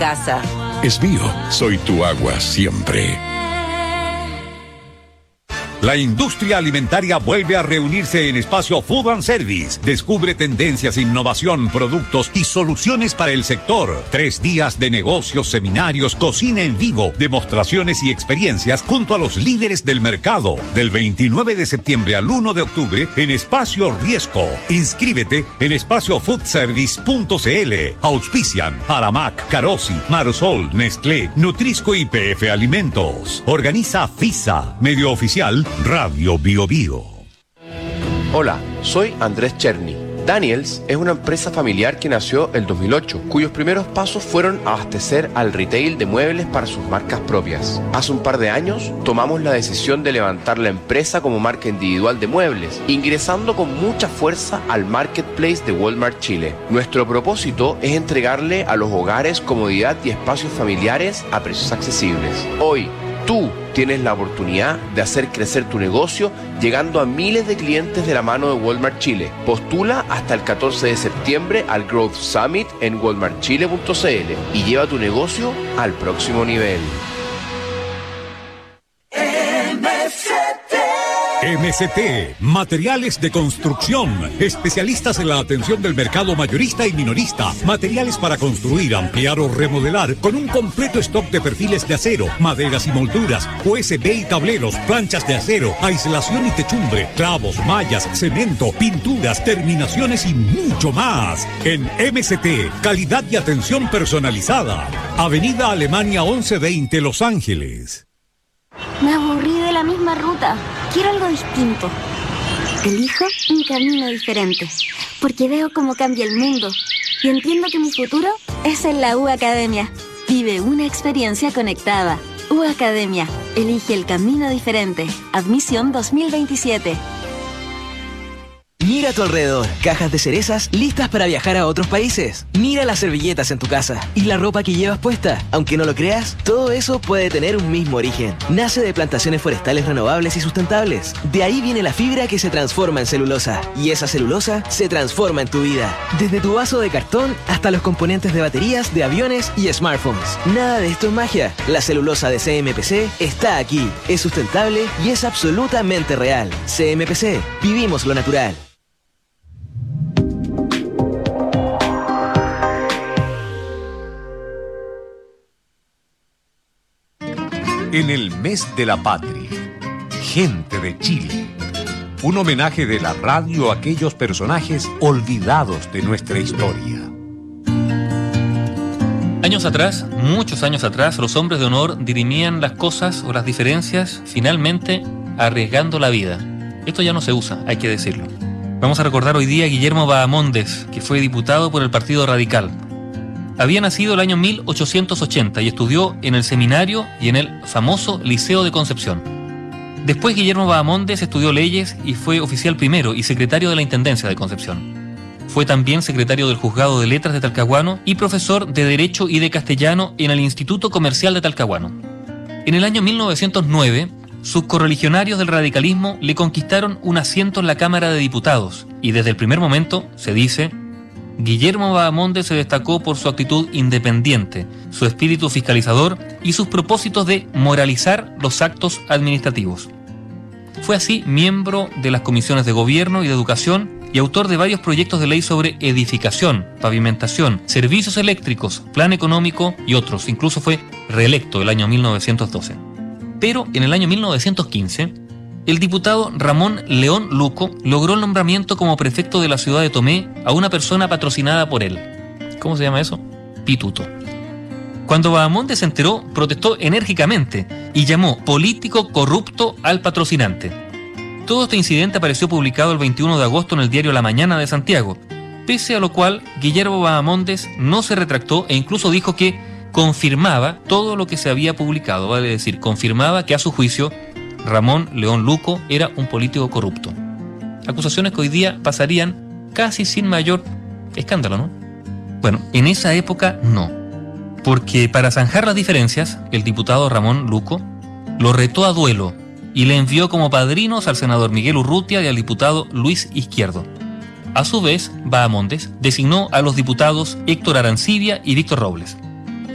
casa. Es mío, soy tu agua siempre. La industria alimentaria vuelve a reunirse en Espacio Food and Service. Descubre tendencias, innovación, productos y soluciones para el sector. 3 días de negocios, seminarios, cocina en vivo, demostraciones y experiencias junto a los líderes del mercado. Del 29 de septiembre al 1 de octubre en Espacio Riesco. Inscríbete en espaciofoodservice.cl. Auspician Aramac, Carosi, Marsol, Nestlé, Nutrisco y PF Alimentos. Organiza FISA, medio oficial Radio Bio Bio. Hola, soy Andrés Cherny. Daniels es una empresa familiar que nació el 2008, cuyos primeros pasos fueron abastecer al retail de muebles para sus marcas propias. Hace un par de años tomamos la decisión de levantar la empresa como marca individual de muebles, ingresando con mucha fuerza al marketplace de Walmart Chile. Nuestro propósito es entregarle a los hogares comodidad y espacios familiares a precios accesibles. Hoy, tú tienes la oportunidad de hacer crecer tu negocio llegando a miles de clientes de la mano de Walmart Chile. Postula hasta el 14 de septiembre al Growth Summit en walmartchile.cl y lleva tu negocio al próximo nivel. MCT, materiales de construcción, especialistas en la atención del mercado mayorista y minorista, materiales para construir, ampliar o remodelar, con un completo stock de perfiles de acero, maderas y molduras, USB y tableros, planchas de acero, aislación y techumbre, clavos, mallas, cemento, pinturas, terminaciones y mucho más. En MCT, calidad y atención personalizada. Avenida Alemania 1120, Los Ángeles. Me aburrí de la misma ruta. Quiero algo distinto. Elijo un camino diferente, porque veo cómo cambia el mundo y entiendo que mi futuro es en la U Academia. Vive una experiencia conectada. U Academia. Elige el camino diferente. Admisión 2027. Mira a tu alrededor, cajas de cerezas listas para viajar a otros países. Mira las servilletas en tu casa y la ropa que llevas puesta. Aunque no lo creas, todo eso puede tener un mismo origen. Nace de plantaciones forestales renovables y sustentables. De ahí viene la fibra que se transforma en celulosa. Y esa celulosa se transforma en tu vida. Desde tu vaso de cartón hasta los componentes de baterías, de aviones y smartphones. Nada de esto es magia. La celulosa de CMPC está aquí. Es sustentable y es absolutamente real. CMPC, vivimos lo natural. En el mes de la patria, gente de Chile. Un homenaje de la radio a aquellos personajes olvidados de nuestra historia. Años atrás, muchos años atrás, los hombres de honor dirimían las cosas o las diferencias, finalmente arriesgando la vida. Esto ya no se usa, hay que decirlo. Vamos a recordar hoy día a Guillermo Bahamondes, que fue diputado por el Partido Radical. Había nacido el año 1880 y estudió en el seminario y en el famoso Liceo de Concepción. Después Guillermo Bahamondes estudió leyes y fue oficial primero y secretario de la Intendencia de Concepción. Fue también secretario del Juzgado de Letras de Talcahuano y profesor de Derecho y de Castellano en el Instituto Comercial de Talcahuano. En el año 1909, sus correligionarios del radicalismo le conquistaron un asiento en la Cámara de Diputados y desde el primer momento, se dice, Guillermo Bahamondes se destacó por su actitud independiente, su espíritu fiscalizador y sus propósitos de moralizar los actos administrativos. Fue así miembro de las comisiones de Gobierno y de Educación y autor de varios proyectos de ley sobre edificación, pavimentación, servicios eléctricos, plan económico y otros. Incluso fue reelecto el año 1912. Pero en el año 1915, el diputado Ramón León Luco logró el nombramiento como prefecto de la ciudad de Tomé a una persona patrocinada por él. ¿Cómo se llama eso? Pituto. Cuando Bahamondes se enteró, protestó enérgicamente y llamó político corrupto al patrocinante. Todo este incidente apareció publicado el 21 de agosto en el diario La Mañana de Santiago, pese a lo cual Guillermo Bahamondes no se retractó e incluso dijo que confirmaba todo lo que se había publicado, vale decir, confirmaba que a su juicio Ramón León Luco era un político corrupto. Acusaciones que hoy día pasarían casi sin mayor escándalo, ¿no? Bueno, en esa época no, porque para zanjar las diferencias, el diputado Ramón Luco lo retó a duelo y le envió como padrinos al senador Miguel Urrutia y al diputado Luis Izquierdo. A su vez, Bahamondes designó a los diputados Héctor Arancibia y Víctor Robles.